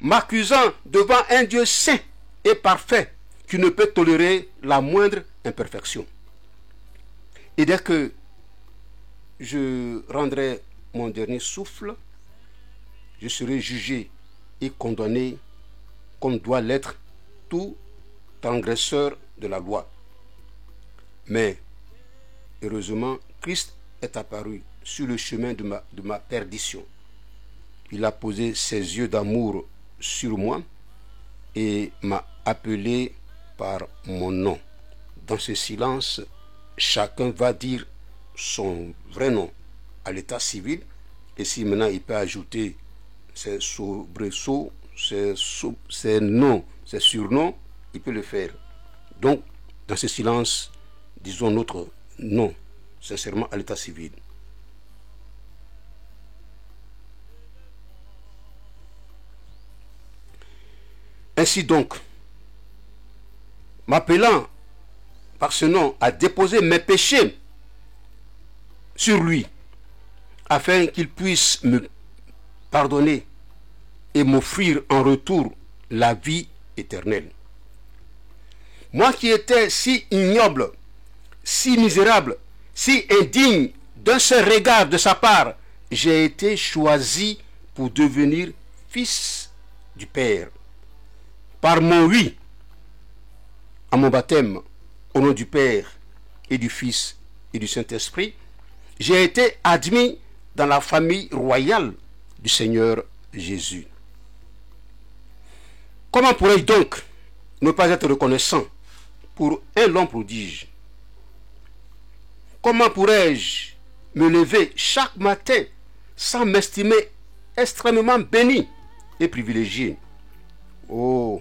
m'accusant devant un Dieu saint et parfait qui ne peut tolérer la moindre imperfection. Et dès que je rendrai mon dernier souffle, je serai jugé et condamné comme doit l'être tout transgresseur de la loi. Mais heureusement, Christ est apparu sur le chemin de ma perdition. Il a posé ses yeux d'amour sur moi et m'a appelé par mon nom. Dans ce silence, chacun va dire son vrai nom à l'état civil, et si maintenant il peut ajouter ses soubresauts, ses noms, ses surnoms, il peut le faire. Donc, dans ce silence, disons notre nom, sincèrement à l'état civil. Ainsi donc, m'appelant par ce nom à déposer mes péchés sur lui, afin qu'il puisse me pardonner et m'offrir en retour la vie éternelle. Moi qui étais si ignoble, si misérable, si indigne d'un seul regard de sa part, j'ai été choisi pour devenir fils du Père. Par mon oui à mon baptême, au nom du Père et du Fils et du Saint-Esprit, j'ai été admis dans la famille royale du Seigneur Jésus. Comment pourrais-je donc ne pas être reconnaissant pour un long prodige? Comment pourrais-je me lever chaque matin sans m'estimer extrêmement béni et privilégié? Oh,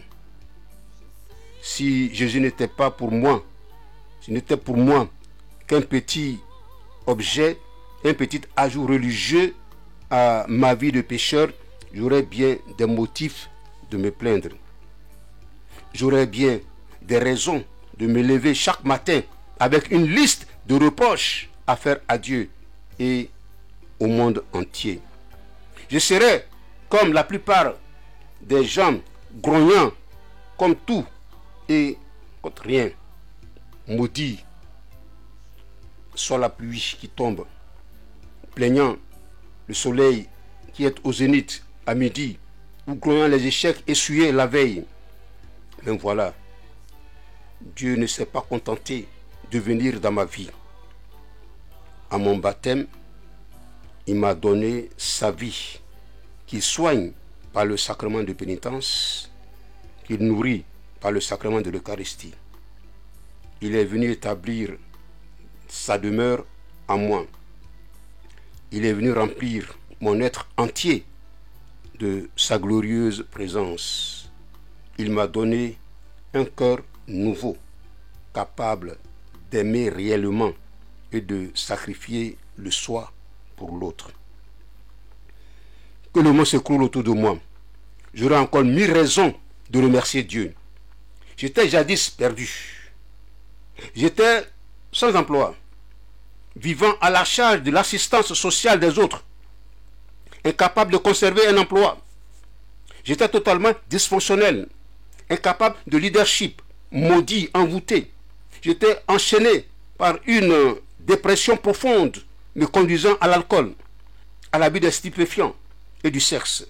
si Jésus n'était pas pour moi, s'il n'était pour moi qu'un petit objet, un petit ajout religieux à ma vie de pécheur, j'aurais bien des motifs de me plaindre. J'aurais bien des raisons de me lever chaque matin avec une liste de reproches à faire à Dieu et au monde entier. Je serais comme la plupart des gens grognant comme tout et contre rien. Maudit soit la pluie qui tombe, plaignant le soleil qui est au zénith à midi, ou grognant les échecs essuyés la veille. Mais voilà, Dieu ne s'est pas contenté de venir dans ma vie. À mon baptême, il m'a donné sa vie, qu'il soigne par le sacrement de pénitence, qu'il nourrit par le sacrement de l'Eucharistie. Il est venu établir sa demeure en moi. Il est venu remplir mon être entier de sa glorieuse présence. Il m'a donné un cœur nouveau, capable d'aimer réellement et de sacrifier le soi pour l'autre. Que le monde s'écroule autour de moi. J'aurais encore 1000 raisons de remercier Dieu. J'étais jadis perdu. J'étais sans emploi, vivant à la charge de l'assistance sociale des autres, incapable de conserver un emploi. J'étais totalement dysfonctionnel, incapable de leadership, maudit, envoûté. J'étais enchaîné par une dépression profonde, me conduisant à l'alcool, à l'abus des stupéfiants et du sexe.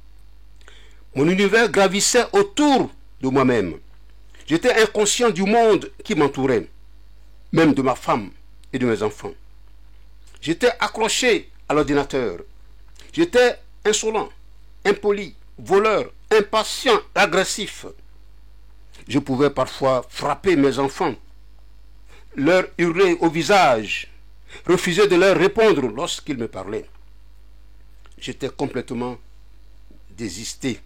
Mon univers gravissait autour de moi-même. J'étais inconscient du monde qui m'entourait, même de ma femme et de mes enfants. J'étais accroché à l'ordinateur. J'étais insolent, impoli, voleur, impatient, agressif. Je pouvais parfois frapper mes enfants, leur hurler au visage, refuser de leur répondre lorsqu'ils me parlaient. J'étais complètement désisté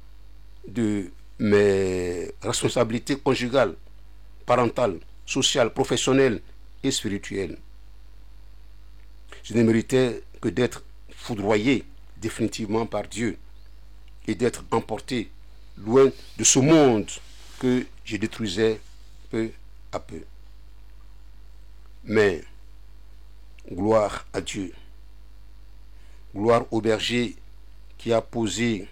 de mes responsabilités conjugales, parentales, sociales, professionnelles et spirituelles. Je ne méritais que d'être foudroyé définitivement par Dieu et d'être emporté loin de ce monde que je détruisais peu à peu. Mais gloire à Dieu, gloire au berger qui a posé